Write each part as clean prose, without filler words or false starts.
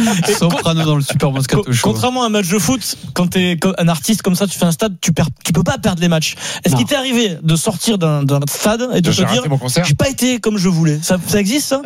Soprano dans le Super Moscato Show. Contrairement à un match de foot, quand t'es un artiste comme ça, tu fais un stade, tu peux pas perdre les matchs. Est-ce qu'il t'est arrivé de sortir d'un stade et de te dire j'ai pas été comme je voulais? Ça existe ça?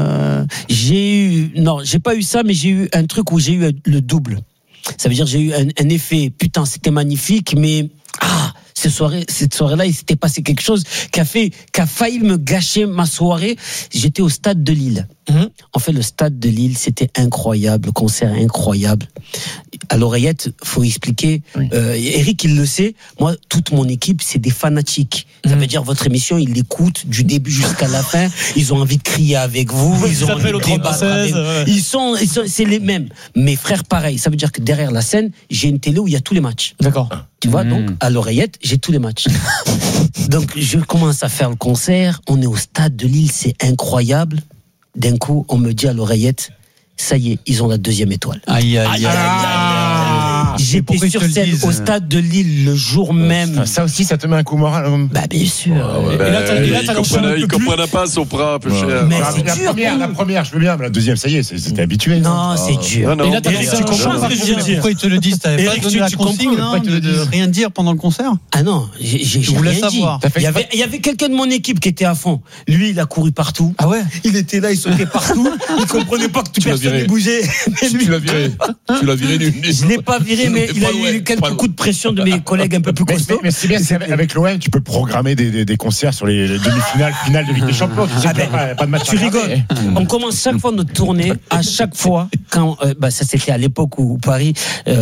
J'ai pas eu ça, mais j'ai eu un truc où j'ai eu le double. Ça veut dire j'ai eu un effet, putain, c'était magnifique, mais cette soirée-là, il s'était passé quelque chose qui a failli me gâcher ma soirée. J'étais au stade de Lille. En fait, le stade de Lille, c'était incroyable, le concert incroyable. À l'oreillette, faut expliquer. Oui. Eric, il le sait. Moi, toute mon équipe, c'est des fanatiques. Ça veut dire votre émission, ils l'écoutent du début jusqu'à la fin. Ils ont envie de crier avec vous. Ils ont envie de débattre avec vous. C'est les mêmes. Mes frères, pareil. Ça veut dire que derrière la scène, j'ai une télé où il y a tous les matchs. D'accord. Tu vois, donc, à l'oreillette, j'ai tous les matchs. Donc, je commence à faire le concert. On est au stade de Lille, c'est incroyable. D'un coup, on me dit à l'oreillette, ça y est, ils ont la 2e étoile. Aïe. J'étais sur scène au stade de Lille le jour même. Ça aussi, ça te met un coup moral. Bah, bien sûr. Il comprenait pas Sopra, peu cher. Mais c'est dur. La première, je veux bien, mais la deuxième, ça y est, c'était habitué. Non, c'est dur. Et là, tu comprends ce que je veux dire? Pourquoi ils te le disent? T'avais pas donné la consigne, de rien dire pendant le concert? Ah non, j'ai voulais rien savoir. dit. Il y avait quelqu'un de mon équipe qui était à fond. Lui, il a couru partout. Ah ouais? Il était là, il sautait partout. Il comprenait pas que toute personne ne bougeait. Tu l'as viré. Je l'ai pas viré, mais il a eu quelques coups de pression de mes collègues un peu plus costauds. Mais c'est bien, avec l'OM, tu peux programmer des concerts sur les demi-finales, finales de Ligue des Champions. Pas de match. Tu rigoles. On commence chaque fois notre tournée, à chaque fois, quand, ça c'était à l'époque où Paris,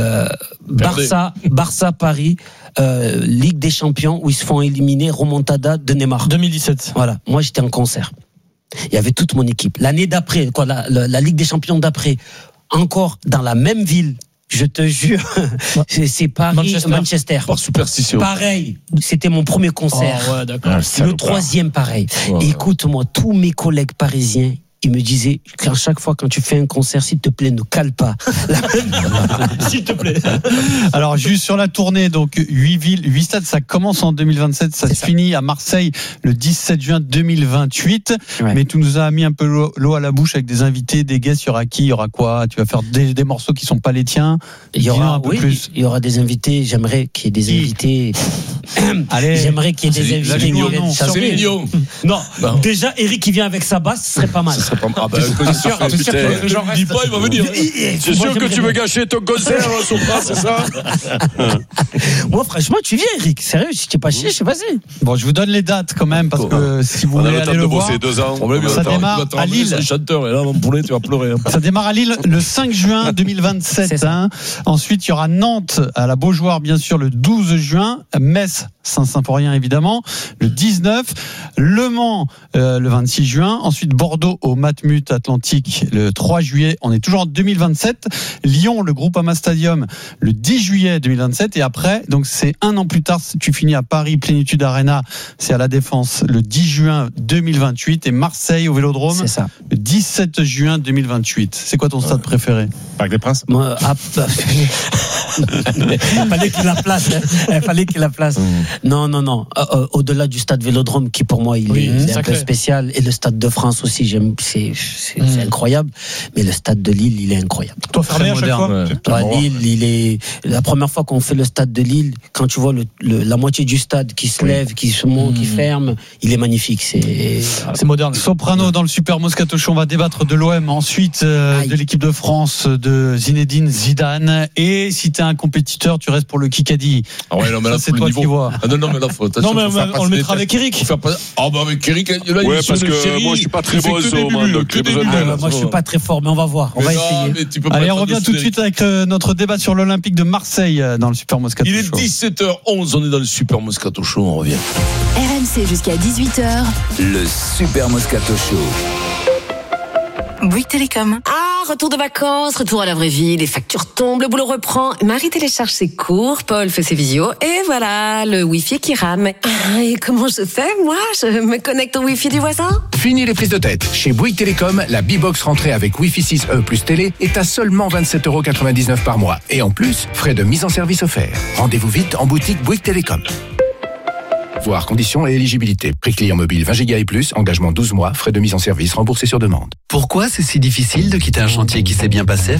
Barça, Paris, Ligue des Champions, où ils se font éliminer, remontada de Neymar. 2017. Voilà. Moi, j'étais en concert. Il y avait toute mon équipe. L'année d'après, la Ligue des Champions d'après, encore dans la même ville. Je te jure, c'est Paris, Manchester. Par superstition. Pareil, c'était mon premier concert. Oh ouais, d'accord. Le 3e, pareil. Ouais. Écoute-moi, tous mes collègues parisiens, ils me disaient qu'à chaque fois quand tu fais un concert, s'il te plaît, ne cale pas. S'il te plaît. Alors, juste sur la tournée, donc 8 villes, 8 stades, ça commence en 2027, ça se finit à Marseille le 17 juin 2028. Ouais. Mais tu nous as mis un peu l'eau à la bouche avec des invités, des guests. Il y aura qui? Il y aura quoi? Tu vas faire des morceaux qui sont pas les tiens? Il y aura des invités. J'aimerais qu'il y ait des invités. Allez. J'aimerais qu'il y ait des invités. C'est mignon. Non. Déjà, Eric qui vient avec sa basse, ce serait pas mal. Dis pas, il va venir. C'est sûr que tu veux gâcher ton concert, Sopra, c'est ça? Moi, franchement, tu viens, Eric. Sérieux, si t'es pas chier, je sais pas si. Bon, je vous donne les dates quand même, parce que si vous voulez aller le voir, ça démarre à Lille. Chanteur, et là, mon poulet, tu vas pleurer. Ça démarre à Lille le 5 juin 2027. Ensuite, il y aura Nantes à la Beaujoire, bien sûr, le 12 juin. Metz, Saint-Symphorien, évidemment, le 19. Le Mans, le 26 juin. Ensuite, Bordeaux au Matmut Atlantique le 3 juillet. On est toujours en 2027. Lyon, le Groupama Stadium, le 10 juillet 2027. Et après, donc c'est un an plus tard, tu finis à Paris, Plénitude Arena, c'est à la Défense, le 10 juin 2028. Et Marseille au Vélodrome, c'est ça, le 17 juin 2028. C'est quoi ton stade préféré? Parc des Princes. Moi, fallait qu'il la place. Fallait qu'il la place. Non. Au-delà du stade Vélodrome, qui pour moi il est un peu spécial, et le stade de France aussi, j'aime, c'est incroyable. Mais le stade de Lille, il est incroyable. Toi, fermé à chaque fois. Lille, il est la première fois qu'on fait le stade de Lille. Quand tu vois la moitié du stade qui se lève, qui se monte, qui ferme, il est magnifique. C'est moderne. Soprano dans le Super Moscato Show. On va débattre de l'OM, ensuite de l'équipe de France, de Zinedine Zidane. Et si t'es un compétiteur, tu restes pour le Kikadi. Ah ouais, non, mais là, c'est toi qui vois. Ah non, mais là, faut. Non, mais on le mettra avec Eric. Avec Eric, là, ouais, parce que moi, je suis pas très bon, donc j'ai besoin d'aide. Moi, je suis pas très fort, mais on va voir. On va essayer. Allez, on revient tout de suite avec notre débat sur l'Olympique de Marseille dans le Super Moscato Show. Il est 17h11, on est dans le Super Moscato Show, on revient. RMC jusqu'à 18h. Le Super Moscato Show. Bouygues Télécom. Retour de vacances, retour à la vraie vie, les factures tombent, le boulot reprend. Marie télécharge ses cours, Paul fait ses visios, et voilà, le Wi-Fi qui rame. Et comment je fais, moi? Je me connecte au Wi-Fi du voisin? Fini les prises de tête. Chez Bouygues Télécom, la B-Box rentrée avec Wi-Fi 6E plus télé est à seulement 27,99€ par mois. Et en plus, frais de mise en service offerts. Rendez-vous vite en boutique Bouygues Télécom. Voir conditions et éligibilité. Prix client mobile 20 Go et plus, engagement 12 mois, frais de mise en service remboursés sur demande. Pourquoi c'est si difficile de quitter un chantier qui s'est bien passé